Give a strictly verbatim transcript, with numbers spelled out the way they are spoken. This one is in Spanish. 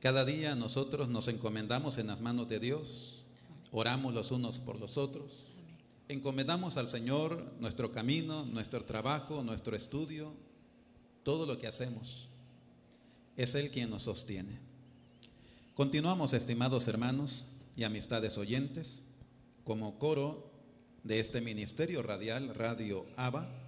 Cada día nosotros nos encomendamos en las manos de Dios, oramos los unos por los otros, encomendamos al Señor nuestro camino, nuestro trabajo, nuestro estudio, todo lo que hacemos. Es Él quien nos sostiene. Continuamos, estimados hermanos y amistades oyentes, como coro de este ministerio radial, Radio Abba,